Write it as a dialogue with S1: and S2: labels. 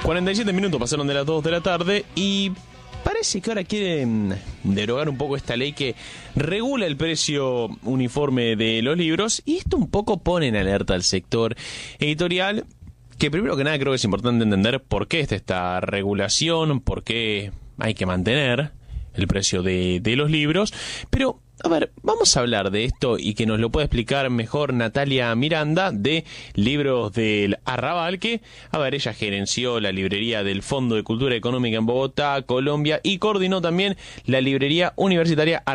S1: 47 minutos pasaron de las 2 de la tarde y parece que ahora quieren derogar un poco esta ley que regula el precio uniforme de los libros, y esto un poco pone en alerta al sector editorial, que primero que nada creo que es importante entender por qué está esta regulación, por qué hay que mantener el precio de los libros. Pero, a ver, vamos a hablar de esto y que nos lo pueda explicar mejor Natalia Miranda, de Libros del Arrabal, que, a ver, ella gerenció la librería del Fondo de Cultura Económica en Bogotá, Colombia, y coordinó también la librería universitaria